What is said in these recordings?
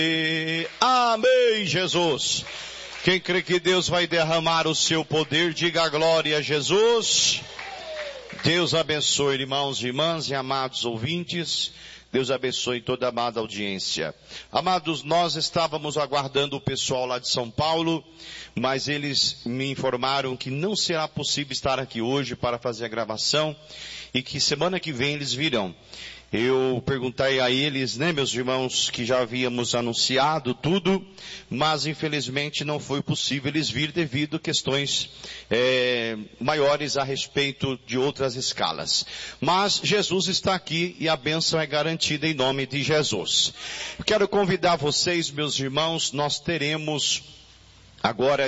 Amém, Jesus. Quem crê que Deus vai derramar o seu poder, diga glória a Jesus. Deus abençoe, irmãos e irmãs e amados ouvintes. Deus abençoe toda a amada audiência. Amados, nós estávamos aguardando o pessoal lá de São Paulo, mas eles me informaram que não será possível estar aqui hoje para fazer a gravação e que semana que vem eles virão. Eu perguntei a eles, meus irmãos, que já havíamos anunciado tudo, mas infelizmente não foi possível eles vir devido a questões maiores a respeito de outras escalas. Mas Jesus está aqui e a bênção é garantida em nome de Jesus. Eu quero convidar vocês, meus irmãos, nós teremos agora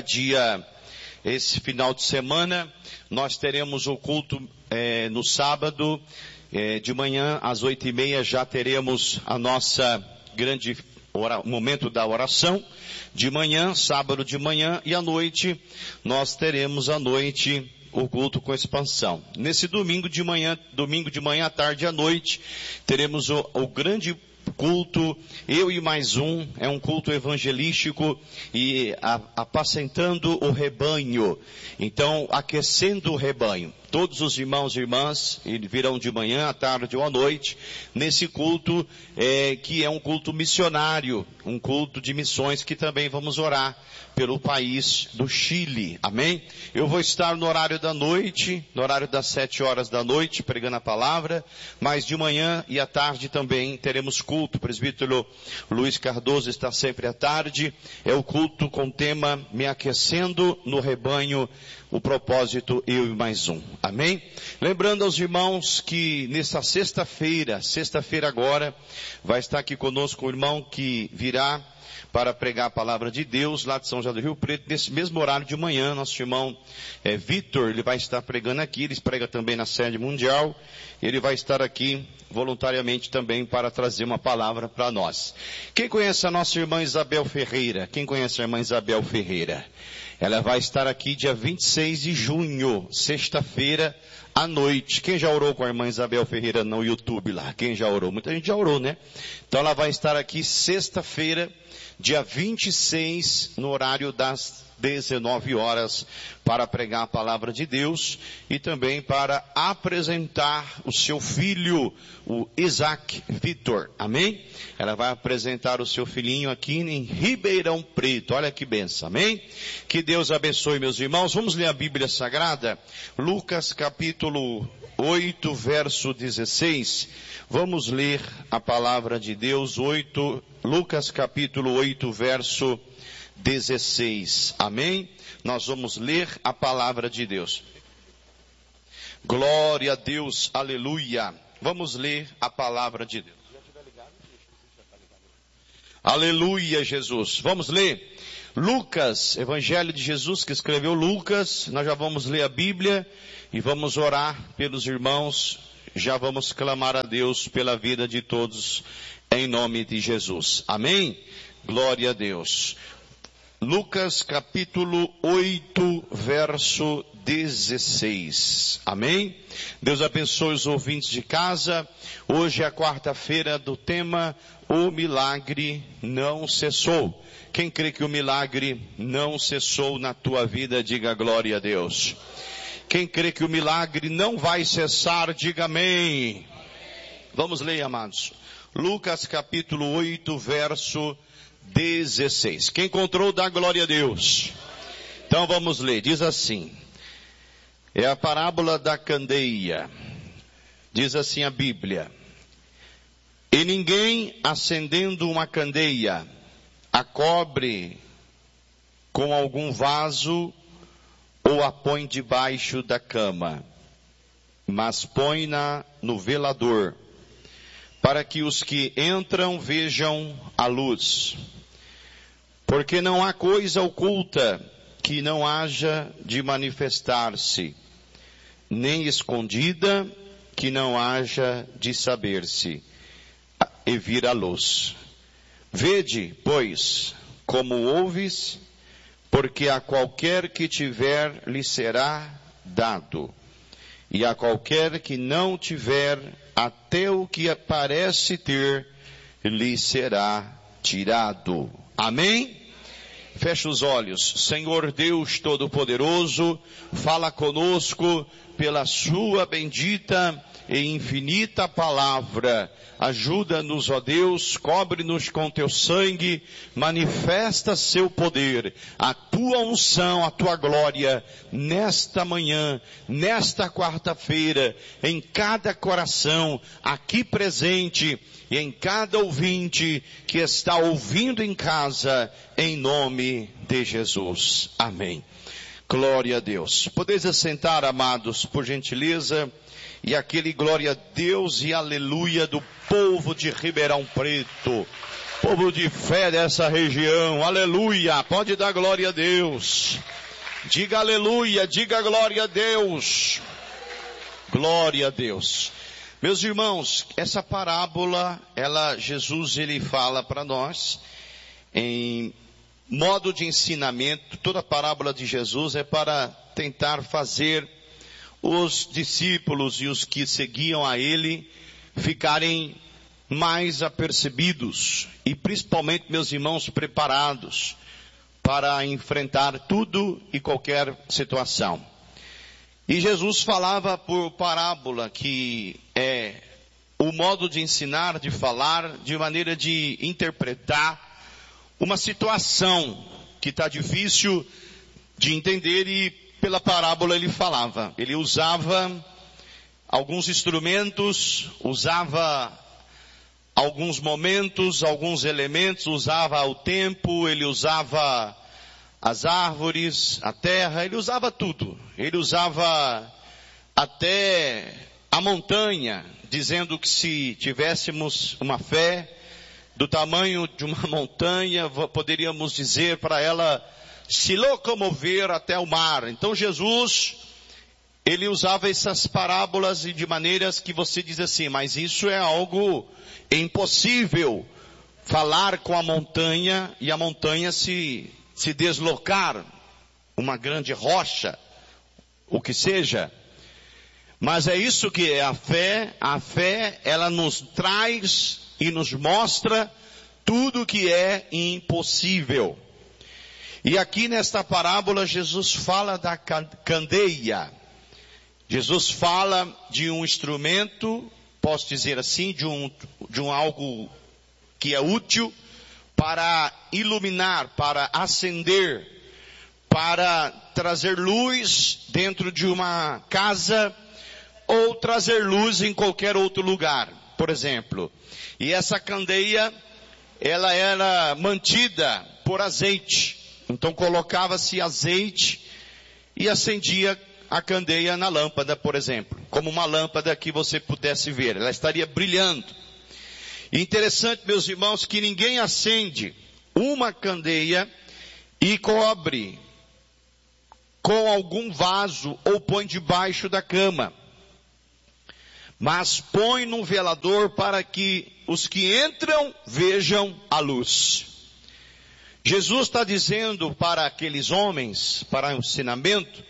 esse final de semana, nós teremos o culto no sábado, de manhã às 8:30 já teremos a nossa grande momento da oração. De manhã, sábado de manhã, e à noite nós teremos à noite o culto com expansão. Nesse domingo de manhã, à tarde e à noite, teremos o grande culto, eu e mais um, é um culto evangelístico e apacentando o rebanho. Então, aquecendo o rebanho. Todos os irmãos e irmãs virão de manhã, à tarde ou à noite, nesse culto, que é um culto missionário, um culto de missões que também vamos orar pelo país do Chile. Amém? Eu vou estar no horário da noite, no horário das 7 horas da noite, pregando a palavra, mas de manhã e à tarde também teremos culto. O presbítero Luiz Cardoso está sempre à tarde. É o culto com o tema Me Aquecendo no Rebanho, o propósito eu e mais um. Amém? Lembrando aos irmãos que nesta sexta-feira agora, vai estar aqui conosco o irmão que virá para pregar a palavra de Deus lá de São José do Rio Preto, nesse mesmo horário de manhã. Nosso irmão Vitor, ele vai estar pregando aqui, ele prega também na sede mundial, ele vai estar aqui voluntariamente também para trazer uma palavra para nós. Quem conhece a nossa irmã Isabel Ferreira? Quem conhece a irmã Isabel Ferreira? Ela vai estar aqui dia 26 de junho, sexta-feira, à noite. Quem já orou com a irmã Isabel Ferreira no YouTube lá? Quem já orou? Muita gente já orou, né? Então ela vai estar aqui sexta-feira, dia 26, no horário das 19 horas, para pregar a palavra de Deus e também para apresentar o seu filho, o Isaac Vitor. Amém? Ela vai apresentar o seu filhinho aqui em Ribeirão Preto. Olha que benção. Amém? Que Deus abençoe, meus irmãos. Vamos ler a Bíblia Sagrada. Lucas capítulo 8, verso 16. Vamos ler a palavra de Deus. Lucas capítulo 8, verso 16. Amém? Nós vamos ler a palavra de Deus. Glória a Deus, aleluia. Vamos ler a palavra de Deus. Aleluia, Jesus. Vamos ler. Lucas, Evangelho de Jesus que escreveu Lucas. Nós já vamos ler a Bíblia e vamos orar pelos irmãos. Já vamos clamar a Deus pela vida de todos em nome de Jesus. Amém? Glória a Deus. Lucas capítulo 8, verso 16. Amém? Deus abençoe os ouvintes de casa. Hoje é a quarta-feira do tema O Milagre Não Cessou. Quem crê que o milagre não cessou na tua vida, diga glória a Deus. Quem crê que o milagre não vai cessar, diga amém. Vamos ler, amados. Lucas capítulo 8, verso 16. Quem encontrou, dá glória a Deus. Então vamos ler. Diz assim. É a parábola da candeia. Diz assim a Bíblia. E ninguém acendendo uma candeia a cobre com algum vaso ou a põe debaixo da cama, mas põe-na no velador, para que os que entram vejam a luz. Porque não há coisa oculta que não haja de manifestar-se, nem escondida que não haja de saber-se e vir à luz. Vede, pois, como ouves, porque a qualquer que tiver lhe será dado, e a qualquer que não tiver, até o que parece ter lhe será tirado. Amém? Feche os olhos. Senhor Deus Todo-Poderoso, fala conosco pela sua bendita e infinita palavra. Ajuda-nos, ó Deus, cobre-nos com teu sangue, manifesta seu poder, a tua unção, a tua glória, nesta manhã, nesta quarta-feira, em cada coração aqui presente e em cada ouvinte que está ouvindo em casa, em nome de Jesus. Amém. Glória a Deus. Podeis assentar, amados, por gentileza. E aquele glória a Deus e aleluia do povo de Ribeirão Preto, povo de fé dessa região, aleluia, pode dar glória a Deus, diga aleluia, diga glória a Deus, glória a Deus. Meus irmãos, essa parábola, Jesus fala para nós, em modo de ensinamento, toda a parábola de Jesus é para tentar fazer os discípulos e os que seguiam a ele ficarem mais apercebidos e principalmente, meus irmãos, preparados para enfrentar tudo e qualquer situação. E Jesus falava por parábola, que é o modo de ensinar, de falar, de maneira de interpretar uma situação que está difícil de entender, e pela parábola ele falava. Ele usava alguns instrumentos, usava alguns momentos, alguns elementos, usava o tempo, ele usava as árvores, a terra, ele usava tudo. Ele usava até a montanha, dizendo que se tivéssemos uma fé do tamanho de uma montanha, poderíamos dizer para ela se locomover até o mar. Então Jesus, ele usava essas parábolas de maneiras que você diz assim, mas isso é algo impossível, falar com a montanha e a montanha se deslocar, uma grande rocha, o que seja. Mas é isso que é a fé ela nos traz e nos mostra tudo que é impossível. E aqui nesta parábola Jesus fala da candeia. Jesus fala de um instrumento, posso dizer assim, de um algo que é útil para iluminar, para acender, para trazer luz dentro de uma casa ou trazer luz em qualquer outro lugar, por exemplo. E essa candeia, ela era mantida por azeite. Então colocava-se azeite e acendia a candeia na lâmpada, por exemplo. Como uma lâmpada que você pudesse ver. Ela estaria brilhando. E interessante, meus irmãos, que ninguém acende uma candeia e cobre com algum vaso ou põe debaixo da cama. Mas põe num velador para que os que entram vejam a luz. Jesus está dizendo para aqueles homens, para o ensinamento,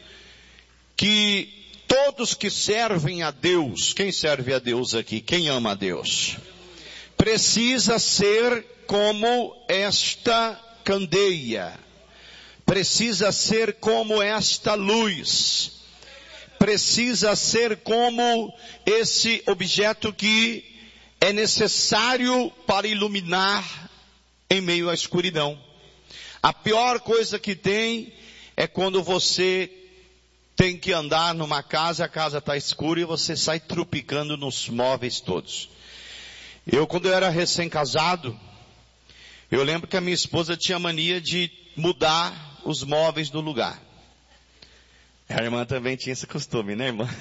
que todos que servem a Deus, quem serve a Deus aqui? Quem ama a Deus? Precisa ser como esta candeia, precisa ser como esta luz, precisa ser como esse objeto que é necessário para iluminar em meio à escuridão. A pior coisa que tem é quando você tem que andar numa casa, a casa está escura e você sai trupicando nos móveis todos. Quando eu era recém-casado, eu lembro que a minha esposa tinha mania de mudar os móveis do lugar. A irmã também tinha esse costume, né, irmã?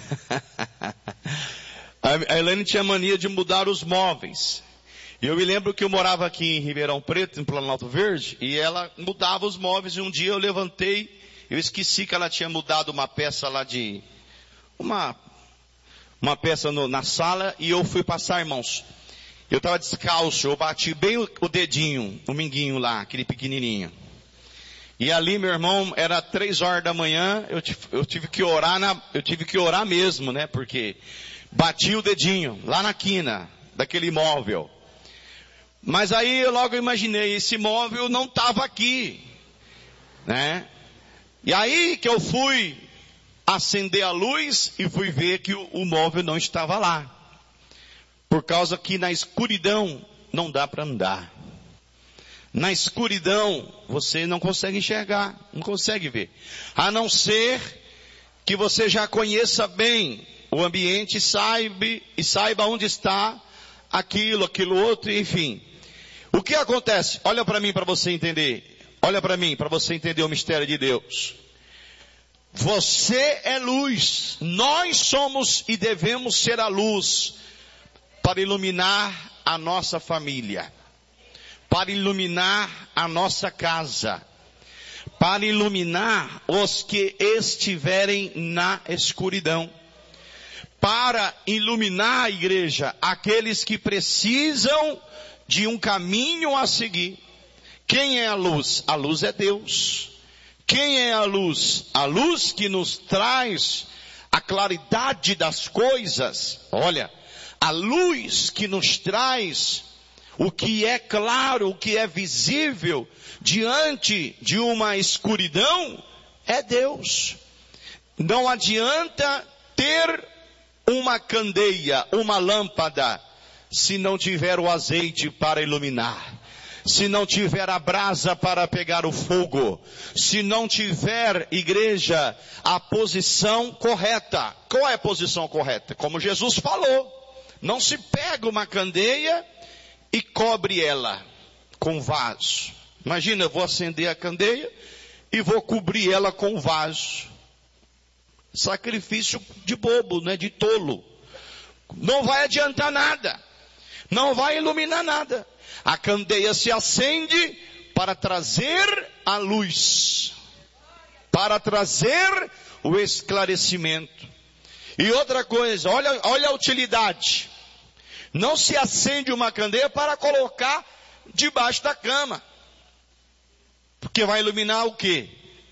A Helene tinha mania de mudar os móveis. E eu me lembro que eu morava aqui em Ribeirão Preto, em Planalto Verde, e ela mudava os móveis, e um dia eu levantei, eu esqueci que ela tinha mudado uma peça lá de, uma peça na sala, e eu fui passar, irmãos. Eu estava descalço, eu bati bem o dedinho, o minguinho lá, aquele pequenininho. E ali, meu irmão, era 3 horas da manhã, eu tive que orar mesmo, né, porque bati o dedinho, lá na quina daquele imóvel. Mas aí eu logo imaginei, esse móvel não estava aqui, né? E aí que eu fui acender a luz e fui ver que o móvel não estava lá. Por causa que na escuridão não dá para andar. Na escuridão você não consegue enxergar, não consegue ver. A não ser que você já conheça bem o ambiente e saiba onde está aquilo outro, enfim. O que acontece? Olha para mim para você entender. Olha para mim para você entender o mistério de Deus. Você é luz. Nós somos e devemos ser a luz para iluminar a nossa família, para iluminar a nossa casa, para iluminar os que estiverem na escuridão, para iluminar a igreja, aqueles que precisam de um caminho a seguir. Quem é a luz? A luz é Deus. Quem é a luz? A luz que nos traz a claridade das coisas. Olha, a luz que nos traz o que é claro, o que é visível diante de uma escuridão é Deus. Não adianta ter uma candeia, uma lâmpada, se não tiver o azeite para iluminar. Se não tiver a brasa para pegar o fogo, se não tiver, igreja, a posição correta. Qual é a posição correta? Como Jesus falou, não se pega uma candeia e cobre ela com vaso. Imagina, eu vou acender a candeia e vou cobrir ela com vaso. Sacrifício de bobo, né? De tolo. Não vai adiantar nada. Não vai iluminar nada. A candeia se acende para trazer a luz, para trazer o esclarecimento. E outra coisa, olha a utilidade. Não se acende uma candeia para colocar debaixo da cama. Porque vai iluminar o quê?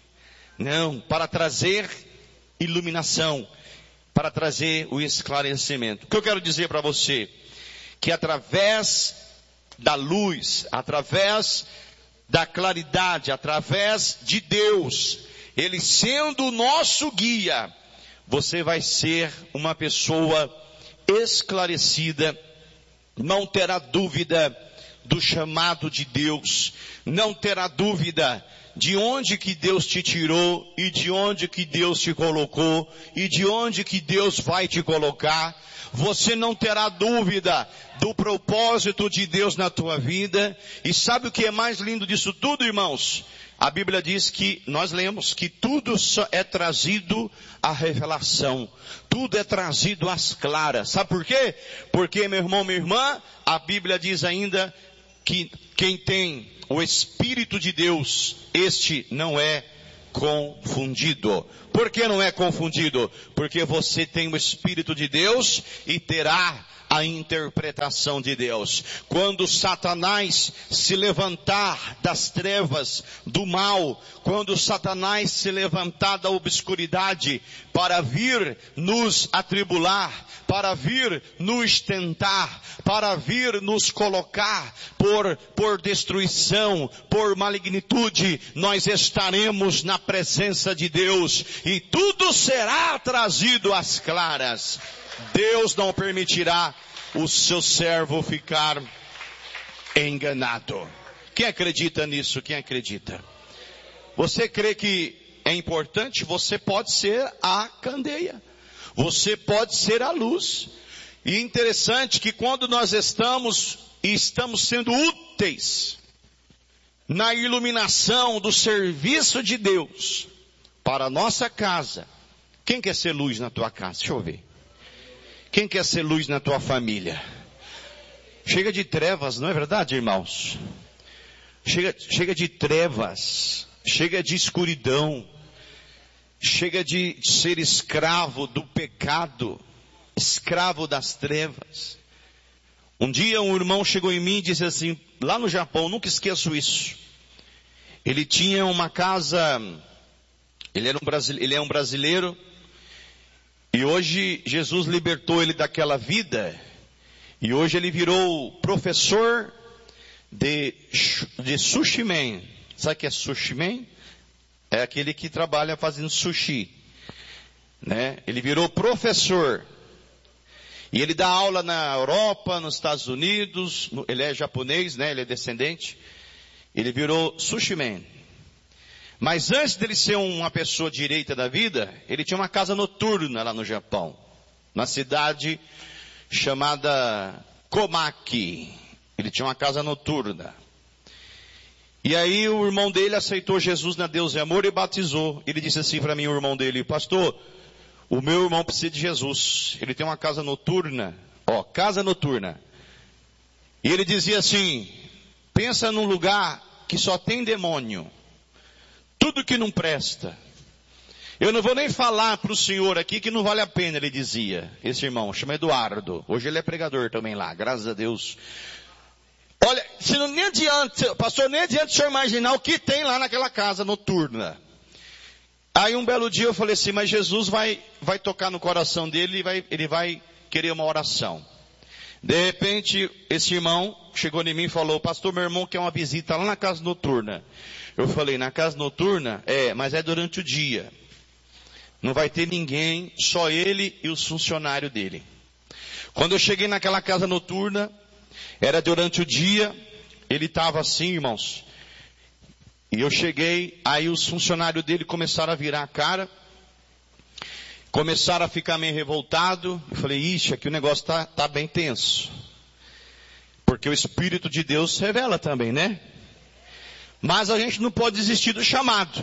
Não, para trazer iluminação, para trazer o esclarecimento. O que eu quero dizer para você? Que através da luz, através da claridade, através de Deus, Ele sendo o nosso guia, você vai ser uma pessoa esclarecida, não terá dúvida do chamado de Deus, não terá dúvida de onde que Deus te tirou e de onde que Deus te colocou e de onde que Deus vai te colocar. Você não terá dúvida do propósito de Deus na tua vida. E sabe o que é mais lindo disso tudo, irmãos? A Bíblia diz que, nós lemos, que tudo é trazido à revelação. Tudo é trazido às claras. Sabe por quê? Porque, meu irmão, minha irmã, a Bíblia diz ainda que quem tem o Espírito de Deus, este não é confundido. Por que não é confundido? Porque você tem o Espírito de Deus e terá a interpretação de Deus. Quando Satanás se levantar das trevas, do mal, quando Satanás se levantar da obscuridade para vir nos atribular, para vir nos tentar, para vir nos colocar por destruição, por malignitude, nós estaremos na presença de Deus e tudo será trazido às claras. Deus não permitirá o seu servo ficar enganado. Quem acredita nisso? Quem acredita? Você crê que é importante? Você pode ser a candeia. Você pode ser a luz. E interessante que quando nós estamos sendo úteis na iluminação do serviço de Deus para a nossa casa. Quem quer ser luz na tua casa? Deixa eu ver. Quem quer ser luz na tua família? Chega de trevas, não é verdade, irmãos? Chega de trevas, chega de escuridão, chega de ser escravo do pecado, escravo das trevas. Um dia um irmão chegou em mim e disse assim, lá no Japão, nunca esqueço isso. Ele tinha uma casa, ele é um brasileiro, e hoje Jesus libertou ele daquela vida, e hoje ele virou professor de sushi man. Sabe o que é sushi man? É aquele que trabalha fazendo sushi, né? Ele virou professor. E ele dá aula na Europa, nos Estados Unidos. Ele é japonês, né? Ele é descendente. Ele virou sushi man. Mas antes dele ser uma pessoa direita da vida, ele tinha uma casa noturna lá no Japão. Na cidade chamada Komaki. Ele tinha uma casa noturna. E aí o irmão dele aceitou Jesus na Deus é Amor e batizou. Ele disse assim para mim, o irmão dele: pastor, o meu irmão precisa de Jesus. Ele tem uma casa noturna. Casa noturna. E ele dizia assim: pensa num lugar que só tem demônio. Tudo que não presta. Eu não vou nem falar para o senhor aqui que não vale a pena, ele dizia. Esse irmão, chama Eduardo. Hoje ele é pregador também lá, graças a Deus. Olha, se não, nem adianta, pastor, nem adianta o senhor imaginar o que tem lá naquela casa noturna. Aí um belo dia eu falei assim, mas Jesus vai tocar no coração dele e ele vai querer uma oração. De repente, esse irmão chegou em mim e falou: pastor, meu irmão quer uma visita lá na casa noturna. Eu falei: na casa noturna? Mas é durante o dia. Não vai ter ninguém, só ele e os funcionários dele. Quando eu cheguei naquela casa noturna, era durante o dia, ele estava assim, irmãos. E eu cheguei, aí os funcionários dele começaram a virar a cara, começaram a ficar meio revoltados. Eu falei: ixi, aqui o negócio tá bem tenso. Porque o Espírito de Deus revela também, né? Mas a gente não pode desistir do chamado.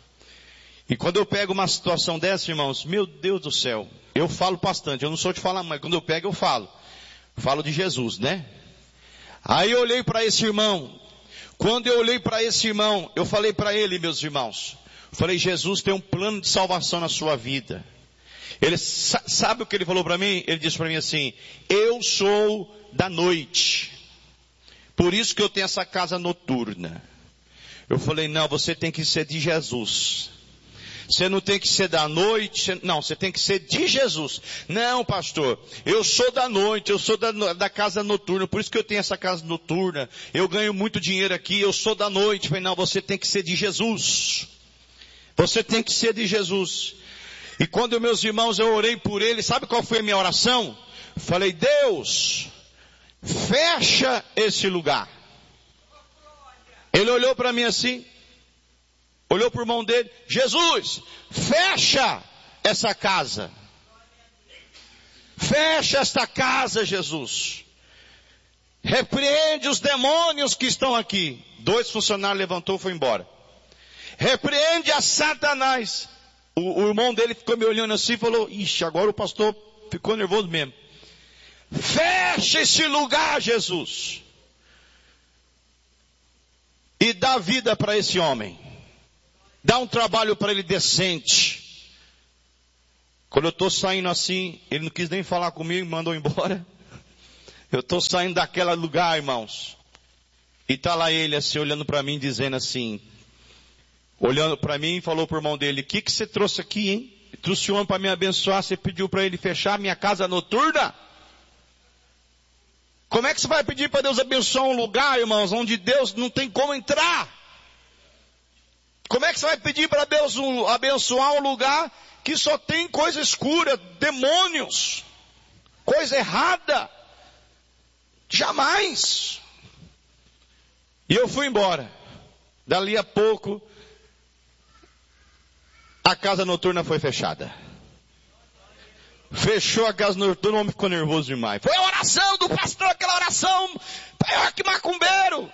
E quando eu pego uma situação dessa, irmãos, meu Deus do céu, eu falo bastante, eu não sou de falar, mas quando eu pego eu falo. Falo de Jesus, né? Aí eu olhei para esse irmão. Quando eu olhei para esse irmão, eu falei para ele, meus irmãos, falei: Jesus tem um plano de salvação na sua vida. Ele sabe o que ele falou para mim? Ele disse para mim assim: eu sou da noite. Por isso que eu tenho essa casa noturna. Eu falei: não, você tem que ser de Jesus. Você não tem que ser da noite, não, você tem que ser de Jesus. Não, pastor, eu sou da noite, eu sou da casa noturna, por isso que eu tenho essa casa noturna. Eu ganho muito dinheiro aqui, eu sou da noite. Eu falei: não, você tem que ser de Jesus. Você tem que ser de Jesus. E quando, meus irmãos, eu orei por ele, sabe qual foi a minha oração? Falei: Deus, fecha esse lugar. Ele olhou para mim assim, olhou para o irmão dele: Jesus, fecha essa casa. Fecha esta casa, Jesus. Repreende os demônios que estão aqui. 2 funcionários levantou e foi embora. Repreende a Satanás. O irmão dele ficou me olhando assim e falou: ixi, agora o pastor ficou nervoso mesmo. Fecha esse lugar, Jesus. E dá vida para esse homem. Dá um trabalho para ele decente. Quando eu estou saindo assim, ele não quis nem falar comigo, me mandou embora. Eu estou saindo daquele lugar, irmãos. E está lá ele assim, olhando para mim, dizendo assim, olhando para mim e falou para o irmão dele: o que você trouxe aqui, hein? Trouxe um homem para me abençoar, você pediu para ele fechar minha casa noturna? Como é que você vai pedir para Deus abençoar um lugar, irmãos, onde Deus não tem como entrar? Como é que você vai pedir para Deus abençoar um lugar que só tem coisa escura, demônios, coisa errada? Jamais. E eu fui embora. Dali a pouco, a casa noturna foi fechada. Fechou a casa noturna, o homem ficou nervoso demais. Foi a oração do pastor, aquela oração pior que macumbeiro.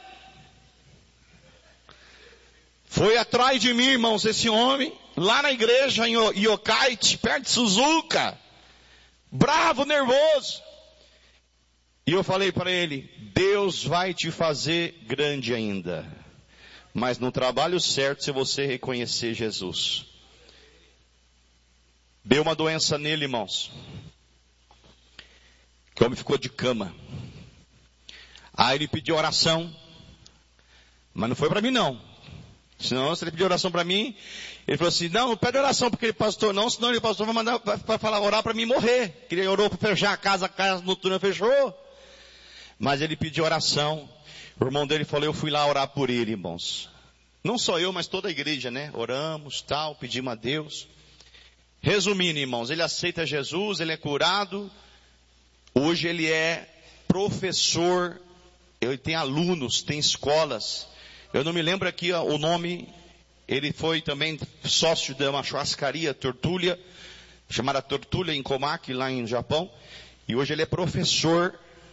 Foi atrás de mim, irmãos, esse homem, lá na igreja em Yokkaichi, perto de Suzuka. Bravo, nervoso. E eu falei para ele: Deus vai te fazer grande ainda. Mas no trabalho certo, se você reconhecer Jesus. Deu uma doença nele, irmãos. Que o homem ficou de cama. Aí ele pediu oração. Mas não foi para mim não. Senão, se ele pediu oração para mim, ele falou assim: não pede oração porque ele pastor não, senão ele pastor vai falar, orar para mim morrer. Que ele orou para fechar a casa noturna fechou. Mas ele pediu oração. O irmão dele falou, eu fui lá orar por ele, irmãos. Não só eu, mas toda a igreja, né? Oramos, tal, pedimos a Deus. Resumindo, irmãos, ele aceita Jesus, ele é curado. Hoje ele é professor, ele tem alunos, tem escolas. Eu não me lembro aqui o nome. Ele foi também sócio de uma churrascaria, Tortulha, chamada Tortulha em Komaki, lá em Japão. E hoje ele é professor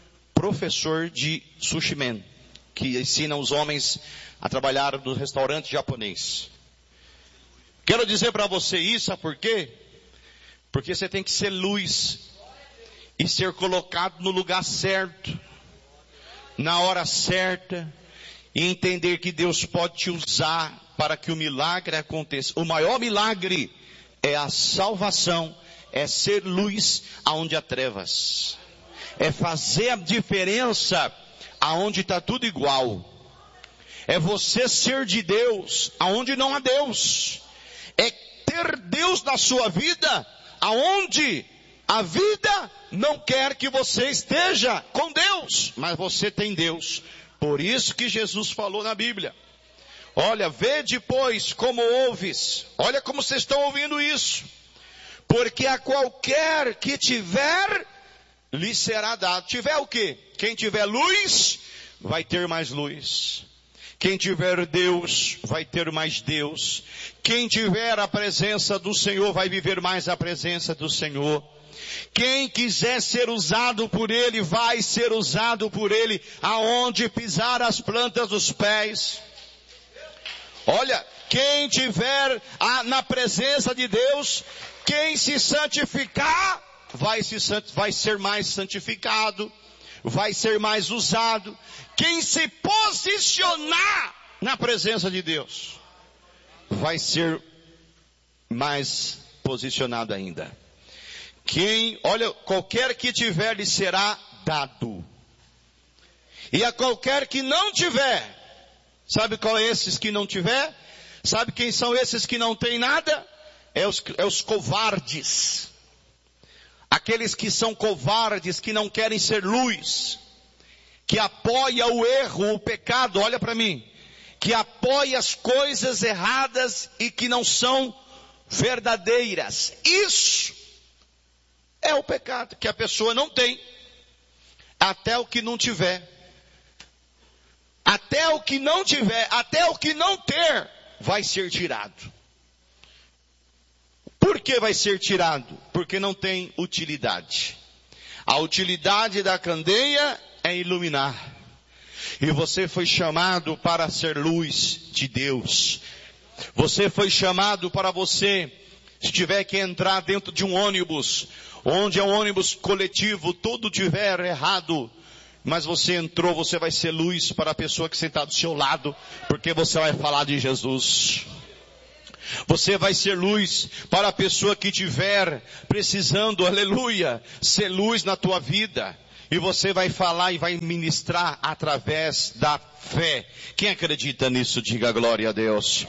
de sushi man, que ensina os homens a trabalhar no restaurante japonês. Quero dizer para você isso, sabe por quê? Porque você tem que ser luz e ser colocado no lugar certo, na hora certa, e entender que Deus pode te usar para que o milagre aconteça. O maior milagre é a salvação, é ser luz aonde há trevas. É fazer a diferença aonde está tudo igual. É você ser de Deus aonde não há Deus. É ter Deus na sua vida aonde a vida não quer que você esteja com Deus, mas você tem Deus. Por isso que Jesus falou na Bíblia. Olha, vede pois como ouves. Olha como vocês estão ouvindo isso. Porque a qualquer que tiver, lhe será dado. Tiver o quê? Quem tiver luz, vai ter mais luz. Quem tiver Deus, vai ter mais Deus. Quem tiver a presença do Senhor, vai viver mais a presença do Senhor. Quem quiser ser usado por Ele, vai ser usado por Ele, aonde pisar as plantas dos pés. Olha, quem tiver na presença de Deus, quem se santificar, vai ser mais santificado, vai ser mais usado. Quem se posicionar na presença de Deus, vai ser mais posicionado ainda. Qualquer que tiver lhe será dado. E a qualquer que não tiver, sabe qual é esses que não tiver? Sabe quem são esses que não têm nada? É os covardes. Aqueles que são covardes, que não querem ser luz, que apoia o erro, o pecado, olha para mim, que apoia as coisas erradas e que não são verdadeiras. Isso é o pecado que a pessoa não tem, até o que não tiver. Até o que não tiver, até o que não ter, vai ser tirado. Por que vai ser tirado? Porque não tem utilidade. A utilidade da candeia é iluminar. E você foi chamado para ser luz de Deus. Você foi chamado para você, se tiver que entrar dentro de um ônibus, onde é um ônibus coletivo, tudo tiver errado, mas você entrou, você vai ser luz para a pessoa que está do seu lado, porque você vai falar de Jesus. Você vai ser luz para a pessoa que estiver precisando, aleluia, ser luz na tua vida. E você vai falar e vai ministrar através da fé. Quem acredita nisso, diga glória a Deus.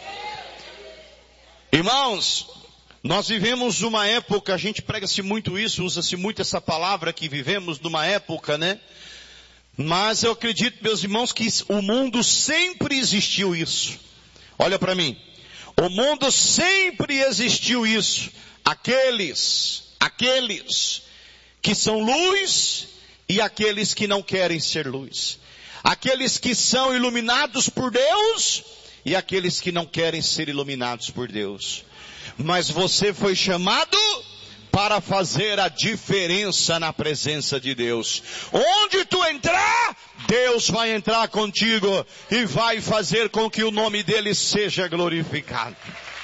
Irmãos, nós vivemos uma época, a gente prega-se muito isso, usa-se muito essa palavra que vivemos numa época, né? Mas eu acredito, meus irmãos, que o mundo sempre existiu isso. Olha para mim. O mundo sempre existiu isso. Aqueles que são luz e aqueles que não querem ser luz. Aqueles que são iluminados por Deus e aqueles que não querem ser iluminados por Deus. Mas você foi chamado para fazer a diferença na presença de Deus. Onde tu entrar, Deus vai entrar contigo e vai fazer com que o nome dele seja glorificado.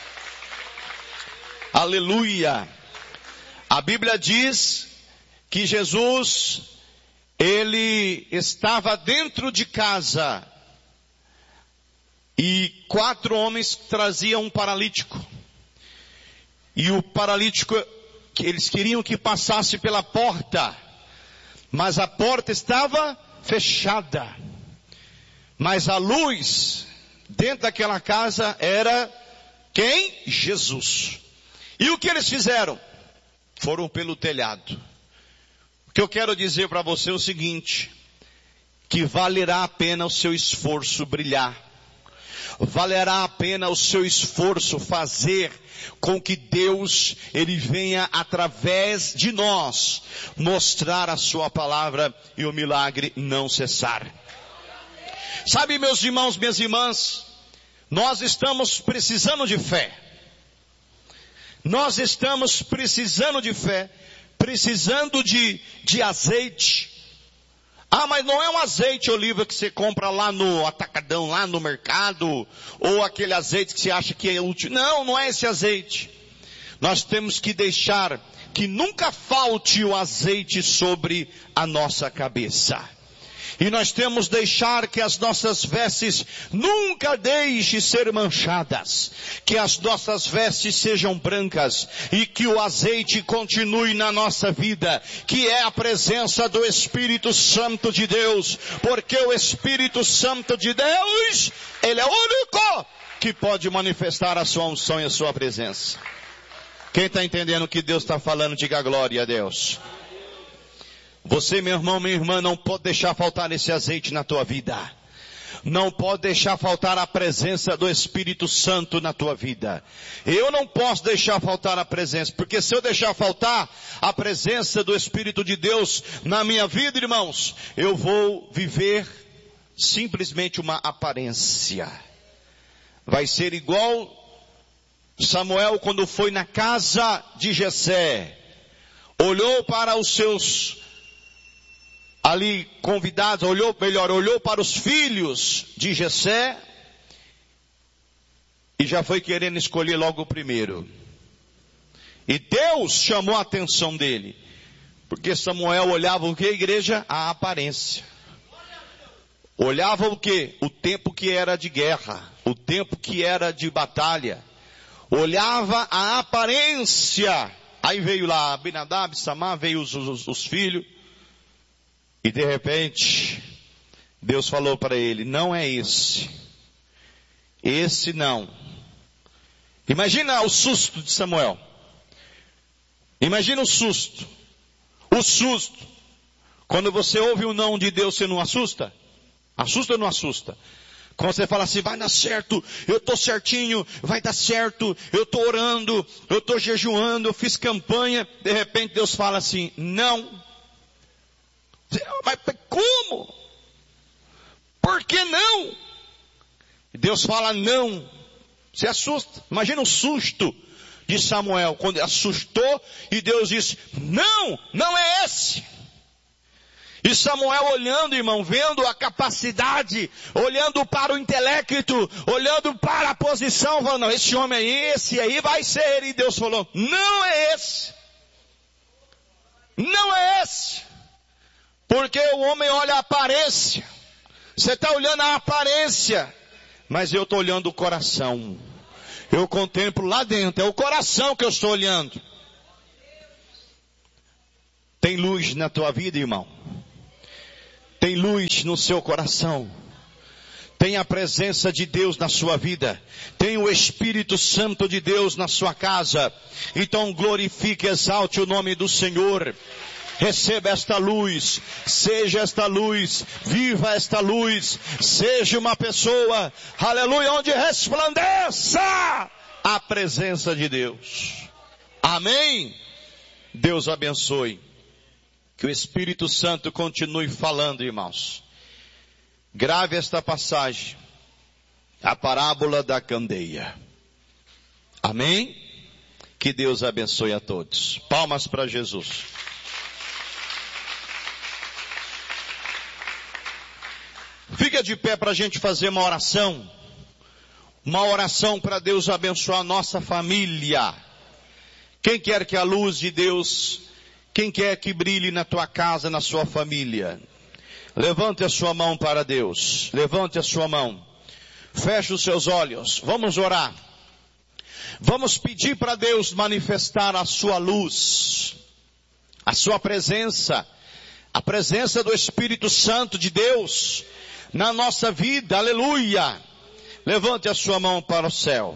Aleluia! A Bíblia diz que Jesus, ele estava dentro de casa e 4 homens traziam um paralítico. E o paralítico, eles queriam que passasse pela porta, mas a porta estava fechada. Mas a luz dentro daquela casa era quem? Jesus. E o que eles fizeram? Foram pelo telhado. O que eu quero dizer para você é o seguinte, que valerá a pena o seu esforço brilhar. Valerá a pena o seu esforço fazer com que Deus, Ele venha através de nós, mostrar a sua palavra e o milagre não cessar. Sabe, meus irmãos, minhas irmãs, nós estamos precisando de fé. Nós estamos precisando de fé, precisando de azeite. Ah, mas não é um azeite oliva que você compra lá no atacadão, lá no mercado, ou aquele azeite que você acha que é útil. Não, não é esse azeite. Nós temos que deixar que nunca falte o azeite sobre a nossa cabeça. E nós temos que deixar que as nossas vestes nunca deixem ser manchadas. Que as nossas vestes sejam brancas. E que o azeite continue na nossa vida. Que é a presença do Espírito Santo de Deus. Porque o Espírito Santo de Deus, Ele é o único que pode manifestar a sua unção e a sua presença. Quem está entendendo o que Deus está falando, diga glória a Deus. Você, meu irmão, minha irmã, não pode deixar faltar esse azeite na tua vida. Não pode deixar faltar a presença do Espírito Santo na tua vida. Eu não posso deixar faltar a presença, porque se eu deixar faltar a presença do Espírito de Deus na minha vida, irmãos, eu vou viver simplesmente uma aparência. Vai ser igual Samuel quando foi na casa de Jessé. Olhou para os seus ali convidados, olhou para os filhos de Jessé e já foi querendo escolher logo o primeiro. E Deus chamou a atenção dele, porque Samuel olhava o que, igreja? A aparência. Olhava o que? O tempo que era de guerra, o tempo que era de batalha. Olhava a aparência. Aí veio lá Abinadab, Samar, veio os filhos. E de repente, Deus falou para ele, não é esse. Esse não. Imagina o susto de Samuel. Imagina o susto. O susto. Quando você ouve o não de Deus, você não assusta? Assusta ou não assusta? Quando você fala assim, vai dar certo, eu estou certinho, vai dar certo, eu estou orando, eu estou jejuando, eu fiz campanha. De repente Deus fala assim, não. Mas como? Por que não? Deus fala não. Você assusta. Imagina o susto de Samuel, quando ele assustou e Deus disse, não, não é esse. E Samuel olhando, irmão, vendo a capacidade, olhando para o intelecto, olhando para a posição, falando, não, esse homem aí, esse aí vai ser. E Deus falou, não é esse. Não é esse. Porque o homem olha a aparência. Você está olhando a aparência. Mas eu estou olhando o coração. Eu contemplo lá dentro. É o coração que eu estou olhando. Tem luz na tua vida, irmão. Tem luz no seu coração. Tem a presença de Deus na sua vida. Tem o Espírito Santo de Deus na sua casa. Então glorifique e exalte o nome do Senhor. Receba esta luz, seja esta luz, viva esta luz, seja uma pessoa, aleluia, onde resplandeça a presença de Deus. Amém? Deus abençoe. Que o Espírito Santo continue falando, irmãos. Grave esta passagem, a parábola da candeia. Amém? Que Deus abençoe a todos. Palmas para Jesus. Fica de pé para a gente fazer uma oração para Deus abençoar a nossa família. Quem quer que a luz de Deus, quem quer que brilhe na tua casa, na sua família, levante a sua mão para Deus, levante a sua mão, feche os seus olhos, vamos orar, vamos pedir para Deus manifestar a sua luz, a sua presença, a presença do Espírito Santo de Deus, na nossa vida, aleluia. Levante a sua mão para o céu.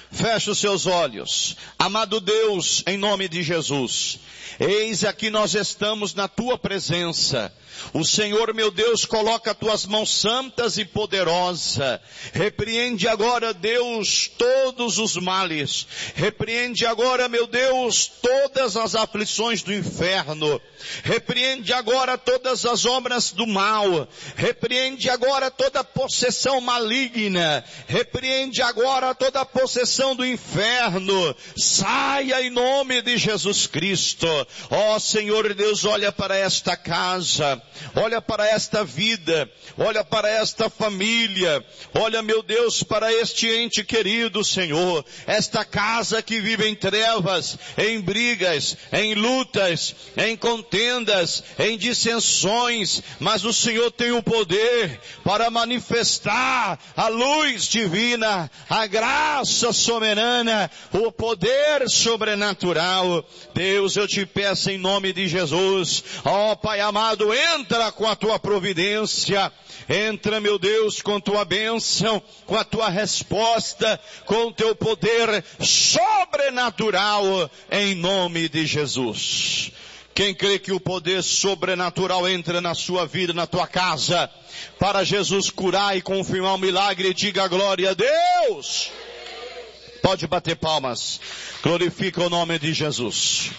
Feche os seus olhos. Amado Deus, em nome de Jesus, eis aqui nós estamos na tua presença. O Senhor, meu Deus, coloca tuas mãos santas e poderosas. Repreende agora, Deus, todos os males. Repreende agora, meu Deus, todas as aflições do inferno. Repreende agora todas as obras do mal. Repreende agora toda possessão maligna. Repreende agora toda possessão do inferno. Saia em nome de Jesus Cristo. Ó Senhor Deus, olha para esta casa. Olha para esta vida, olha para esta família, olha, meu Deus, para este ente querido, Senhor, esta casa que vive em trevas, em brigas, em lutas, em contendas, em dissensões, mas o Senhor tem o poder para manifestar a luz divina, a graça soberana, o poder sobrenatural. Deus, eu te peço em nome de Jesus, ó Pai amado, entra com a tua providência, entra, meu Deus, com tua bênção, com a tua resposta, com o teu poder sobrenatural, em nome de Jesus. Quem crê que o poder sobrenatural entra na sua vida, na tua casa, para Jesus curar e confirmar o milagre, diga glória a Deus. Pode bater palmas, glorifica o nome de Jesus.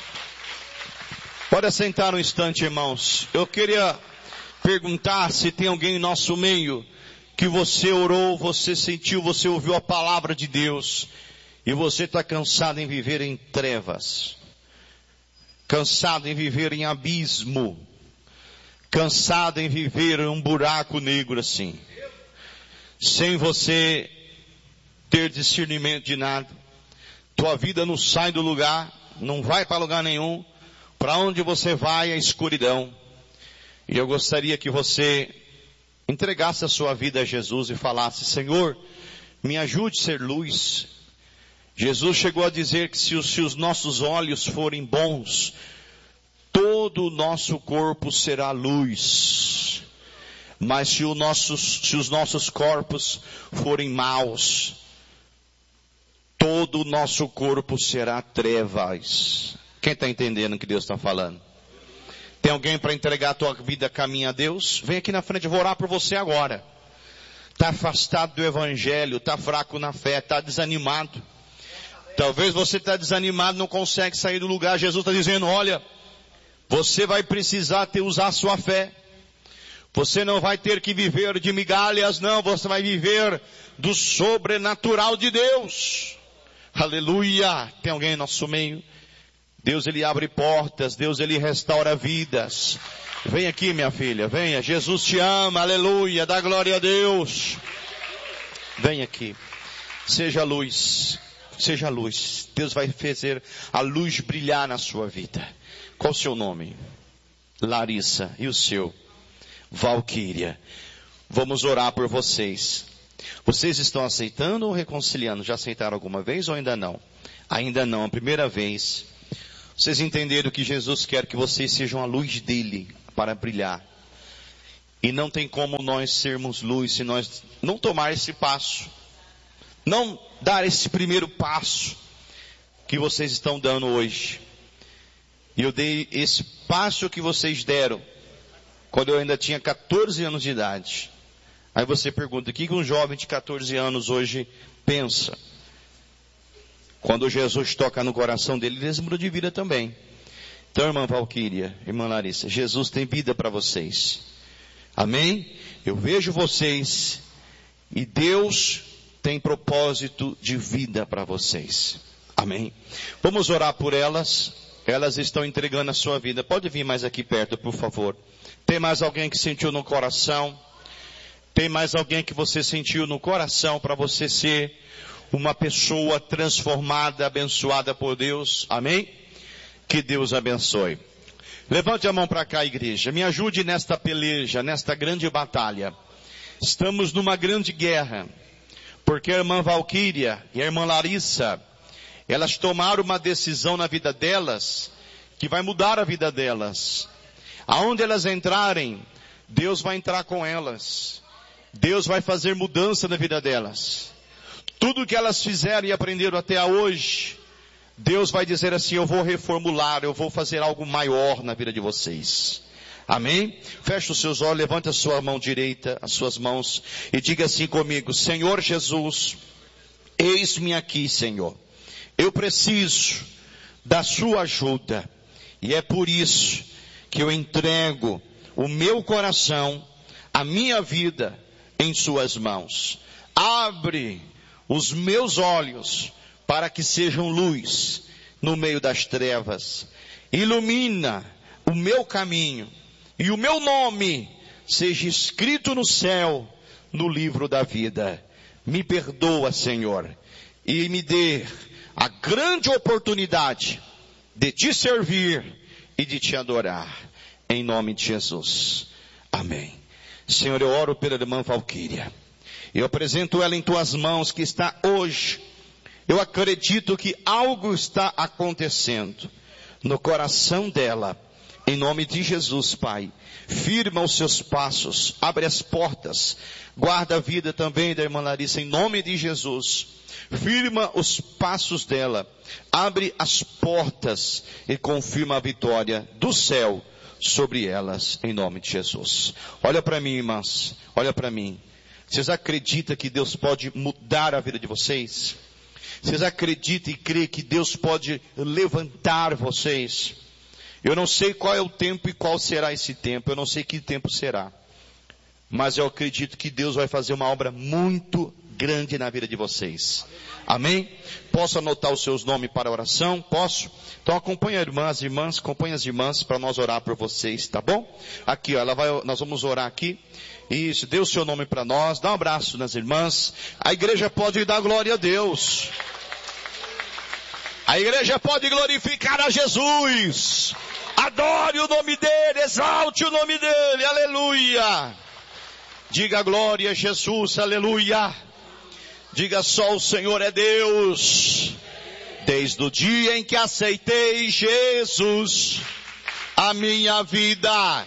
Pode sentar um instante, irmãos. Eu queria perguntar se tem alguém em nosso meio que você orou, você sentiu, você ouviu a palavra de Deus e você está cansado em viver em trevas, cansado em viver em abismo, cansado em viver em um buraco negro assim, sem você ter discernimento de nada. Tua vida não sai do lugar, não vai para lugar nenhum. Para onde você vai é escuridão. E eu gostaria que você entregasse a sua vida a Jesus e falasse: Senhor, me ajude a ser luz. Jesus chegou a dizer que se os nossos olhos forem bons, todo o nosso corpo será luz. Mas se os nossos corpos forem maus, todo o nosso corpo será trevas. Quem está entendendo o que Deus está falando? Tem alguém para entregar a tua vida a caminho a Deus? Vem aqui na frente, eu vou orar por você agora. Está afastado do Evangelho, está fraco na fé, está desanimado. Talvez você está desanimado, não consegue sair do lugar. Jesus está dizendo: olha, você vai precisar usar a sua fé. Você não vai ter que viver de migalhas, não. Você vai viver do sobrenatural de Deus. Aleluia! Tem alguém em nosso meio? Deus, Ele abre portas. Deus, Ele restaura vidas. Vem aqui, minha filha, venha. Jesus te ama, aleluia. Dá glória a Deus. Vem aqui. Seja luz. Seja luz. Deus vai fazer a luz brilhar na sua vida. Qual o seu nome? Larissa. E o seu? Valquíria. Vamos orar por vocês. Vocês estão aceitando ou reconciliando? Já aceitaram alguma vez ou ainda não? Ainda não, a primeira vez. Vocês entenderam que Jesus quer que vocês sejam a luz dele para brilhar. E não tem como nós sermos luz se nós não tomar esse passo. Não dar esse primeiro passo que vocês estão dando hoje. E eu dei esse passo que vocês deram quando eu ainda tinha 14 anos de idade. Aí você pergunta: o que um jovem de 14 anos hoje pensa? Quando Jesus toca no coração dele, ele muda de vida também. Então, irmã Valquíria, irmã Larissa, Jesus tem vida para vocês. Amém? Eu vejo vocês e Deus tem propósito de vida para vocês. Amém? Vamos orar por elas. Elas estão entregando a sua vida. Pode vir mais aqui perto, por favor. Tem mais alguém que sentiu no coração? Tem mais alguém que você sentiu no coração para você ser uma pessoa transformada, abençoada por Deus? Amém? Que Deus abençoe. Levante a mão para cá, igreja. Me ajude nesta peleja, nesta grande batalha. Estamos numa grande guerra. Porque a irmã Valquíria e a irmã Larissa, elas tomaram uma decisão na vida delas, que vai mudar a vida delas. Aonde elas entrarem, Deus vai entrar com elas. Deus vai fazer mudança na vida delas. Tudo que elas fizeram e aprenderam até hoje, Deus vai dizer assim, eu vou reformular, eu vou fazer algo maior na vida de vocês. Amém? Feche os seus olhos, levante a sua mão direita, as suas mãos, e diga assim comigo, Senhor Jesus, eis-me aqui, Senhor. Eu preciso da sua ajuda. E é por isso que eu entrego o meu coração, a minha vida em suas mãos. Abre os meus olhos para que sejam luz no meio das trevas. Ilumina o meu caminho e o meu nome seja escrito no céu, no livro da vida. Me perdoa, Senhor, e me dê a grande oportunidade de te servir e de te adorar. Em nome de Jesus. Amém. Senhor, eu oro pela irmã Valquíria. Eu apresento ela em tuas mãos que está hoje. Eu acredito que algo está acontecendo no coração dela. Em nome de Jesus, Pai. Firma os seus passos. Abre as portas. Guarda a vida também da irmã Larissa. Em nome de Jesus. Firma os passos dela. Abre as portas e confirma a vitória do céu sobre elas. Em nome de Jesus. Olha para mim, irmãs. Olha para mim. Vocês acreditam que Deus pode mudar a vida de vocês? Vocês acreditam e creem que Deus pode levantar vocês? Eu não sei qual é o tempo e qual será esse tempo. Eu não sei que tempo será. Mas eu acredito que Deus vai fazer uma obra muito grande na vida de vocês. Amém? Posso anotar os seus nomes para a oração? Posso? Então acompanha as irmãs, acompanha as irmãs para nós orar por vocês, tá bom? Aqui, ó, nós vamos orar aqui. Isso, dê o seu nome para nós, dá um abraço nas irmãs. A igreja pode dar glória a Deus. A igreja pode glorificar a Jesus. Adore o nome dele, exalte o nome dele, aleluia. Diga glória a Jesus, aleluia. Diga só o Senhor é Deus. Desde o dia em que aceitei Jesus, a minha vida.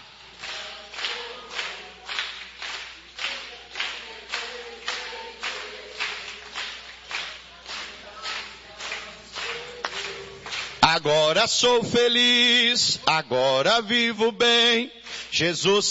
Agora sou feliz, agora vivo bem. Jesus